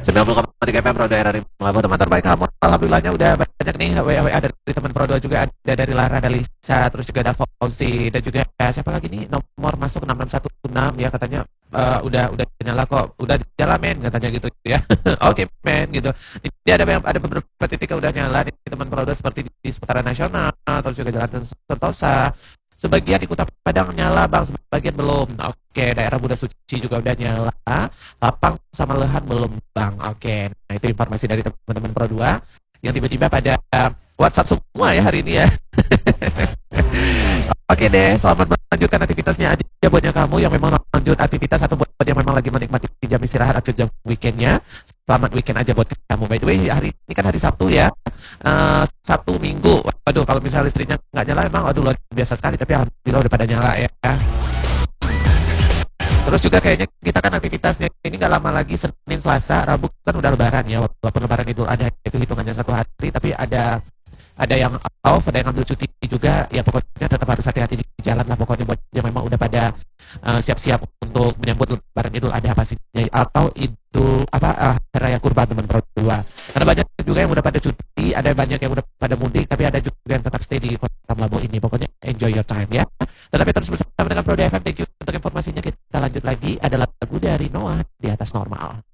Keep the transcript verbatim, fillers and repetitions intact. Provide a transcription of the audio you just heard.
sembilan puluh koma tiga F M Pro daerah Rimau, teman terbaik kamu. Alhamdulillahnya udah banyak nih W A W A dari teman Pro dua juga, ada dari Lara, ada Lisa, terus juga ada Fauzi, dan juga eh, siapa lagi nih nomor masuk enam enam satu enam ya, katanya eh, udah udah nyala kok, udah jalan men katanya gitu ya. Oke men gitu. Ini ada ada beberapa titik yang udah nyala di teman Pro dua seperti di seputaran nasional, terus juga Jalan Sentosa. Sebagian di Kota Padang nyala bang, sebagian belum. Oke, daerah Buddha Suci juga udah nyala. Lapang sama Lehan belum bang. Oke, nah itu informasi dari teman-teman Pro dua yang tiba-tiba pada WhatsApp semua ya hari ini ya. Oke deh, selamat melanjutkan aktivitasnya aja buat yang kamu yang memang lanjut aktivitas, atau buat yang memang lagi menikmati jam istirahat atau jam weekendnya. Selamat weekend aja buat kamu. By the way, hari ini kan hari Sabtu ya, uh, Sabtu Minggu. Waduh, kalau misalnya listriknya nggak nyala emang, waduh luar biasa sekali. Tapi alhamdulillah udah pada nyala ya. Terus juga kayaknya kita kan aktivitasnya ini nggak lama lagi, Senin, Selasa, Rabu kan udah Lebaran ya. Walaupun Lebaran Idul Adha itu hitungannya satu hari, tapi ada ada yang off, ada yang ambil cuti juga. Ya pokoknya tetap harus hati-hati di jalan lah pokoknya, buat yang memang udah pada uh, siap-siap untuk menyambut Lebaran Idul Adha pastinya, atau Idul apa uh, Hari Raya Kurban teman Pro dua. Karena banyak juga yang udah pada cuti, ada banyak yang udah pada mudik, tapi ada juga yang tetap stay di Kota Melabu ini. Pokoknya enjoy your time ya. Tetapi terus bersama dengan Pro dua F M. Thank you untuk informasinya. Kita lanjut lagi, adalah lagu dari Noah, Di Atas Normal.